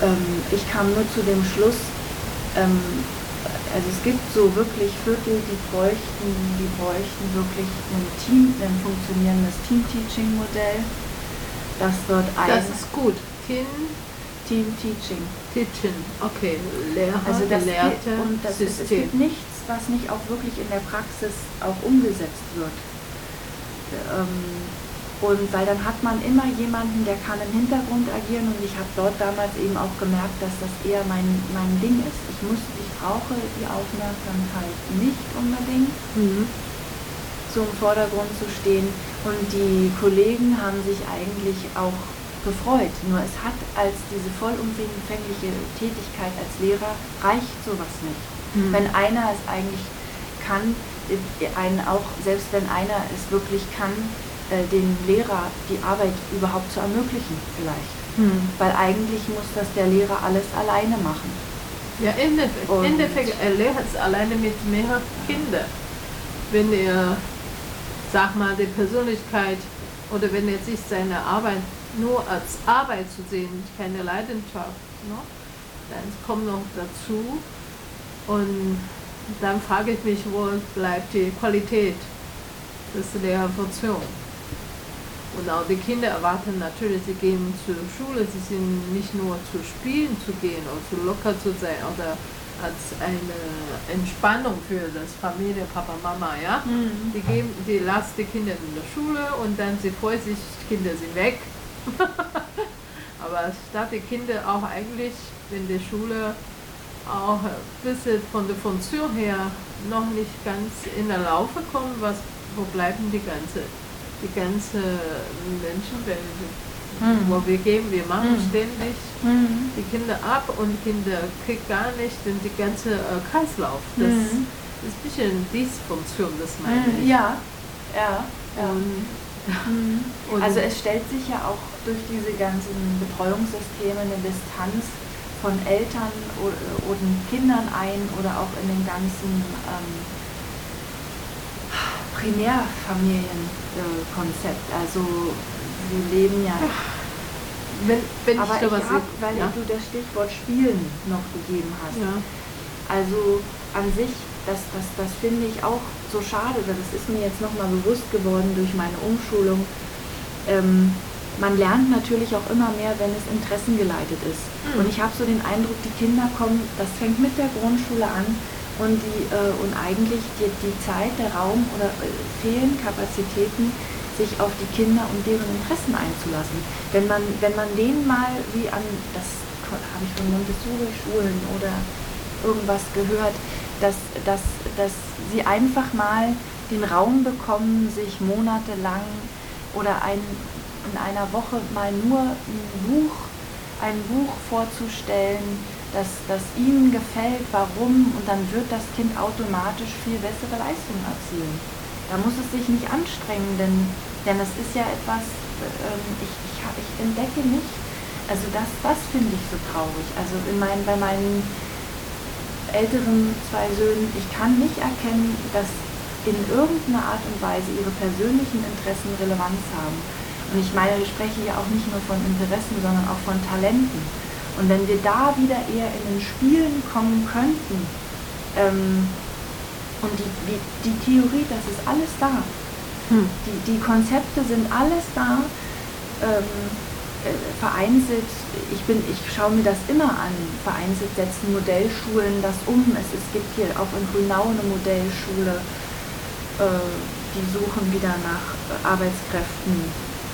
Ich kam nur zu dem Schluss, also es gibt so wirklich Viertel, die bräuchten wirklich ein funktionierendes Team-Teaching-Modell, das dort Das ist gut. Team-Teaching. Teaching, okay. Lehrer, Also Gelehrte, es System. gibt nichts, was nicht auch wirklich in der Praxis auch umgesetzt wird. Und weil dann hat man immer jemanden, der kann im Hintergrund agieren, und ich habe dort damals eben auch gemerkt, dass das eher mein Ding ist. Ich brauche die Aufmerksamkeit nicht unbedingt, so im Vordergrund zu stehen, und die Kollegen haben sich eigentlich auch gefreut. Nur es hat als diese vollumfängliche Tätigkeit als Lehrer reicht sowas nicht. Wenn einer es eigentlich kann, selbst wenn einer es wirklich kann, den Lehrer die Arbeit überhaupt zu ermöglichen vielleicht. Weil eigentlich muss das der Lehrer alles alleine machen. Ja, im Endeffekt, er lehrt es alleine mit mehreren Kindern. Wenn er, sag mal, die Persönlichkeit oder wenn er sich seine Arbeit nur als Arbeit zu sehen, keine Leidenschaft, ne? Dann kommt noch dazu, und dann frage ich mich, wo bleibt die Qualität des Lehrerfunktion? Und auch die Kinder erwarten natürlich, sie gehen zur Schule, sie sind nicht nur zu spielen zu gehen oder zu locker zu sein oder als eine Entspannung für das Familie, Papa, Mama, ja. Die lassen die Kinder in der Schule und dann sie freuen sich, die Kinder sind weg. Aber statt die Kinder auch eigentlich, wenn die Schule auch ein bisschen von der Funktion her noch nicht ganz in der Laufe kommen, wo bleiben die ganze Menschenwelt? Wo wir machen ständig die Kinder ab und die Kinder kriegen gar nicht den ganzen Kreislauf. Das ist ein bisschen Dysfunktion, das meine ich. Ja. Und also es stellt sich ja auch durch diese ganzen Betreuungssysteme eine Distanz von Eltern oder Kindern ein, oder auch in den ganzen Primärfamilienkonzept. Also wir leben ja... Aber weil du das Stichwort Spielen noch gegeben hast. Ja. Also an sich, das finde ich auch so schade, das ist mir jetzt nochmal bewusst geworden durch meine Umschulung. Man lernt natürlich auch immer mehr, wenn es interessengeleitet ist. Und ich habe so den Eindruck, die Kinder kommen, das fängt mit der Grundschule an, und eigentlich die Zeit, der Raum oder fehlen Kapazitäten, sich auf die Kinder und deren Interessen einzulassen. Wenn man denen mal, wie an, das habe ich von Montessori-Schulen oder irgendwas gehört, dass sie einfach mal den Raum bekommen, sich monatelang oder in einer Woche mal nur ein Buch vorzustellen, das ihnen gefällt, warum, und dann wird das Kind automatisch viel bessere Leistungen erzielen. Da muss es sich nicht anstrengen, denn es ist ja etwas, ich entdecke nicht, also das finde ich so traurig. Also bei meinen älteren 2 Söhnen, ich kann nicht erkennen, dass in irgendeiner Art und Weise ihre persönlichen Interessen Relevanz haben. Und ich meine, ich spreche ja auch nicht nur von Interessen, sondern auch von Talenten. Und wenn wir da wieder eher in den Spielen kommen könnten, und die Theorie, das ist alles da. Die Konzepte sind alles da, vereinzelt, ich schaue mir das immer an, vereinzelt setzen Modellschulen das um. Es gibt hier auch in Grünau eine Modellschule, die suchen wieder nach Arbeitskräften.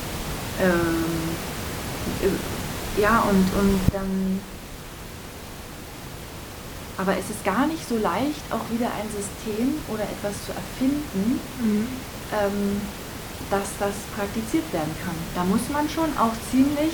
Und dann... Aber es ist gar nicht so leicht, auch wieder ein System oder etwas zu erfinden, dass das praktiziert werden kann. Da muss man schon auch ziemlich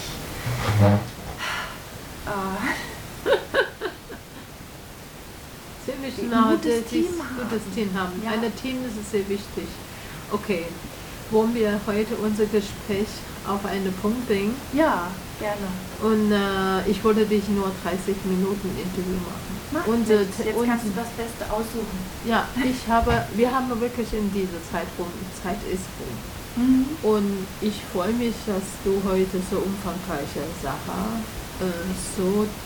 gutes Team haben. Ja. Ein Team ist sehr wichtig. Okay, wollen wir heute unser Gespräch auf einen Punkt bringen? Ja, gerne. Und ich wollte dich nur 30 Minuten Interview machen. Jetzt kannst du das Beste aussuchen. Ja, wir haben wirklich in dieser Zeit rum, Zeit ist rum. Und ich freue mich, dass du heute so umfangreiche Sachen so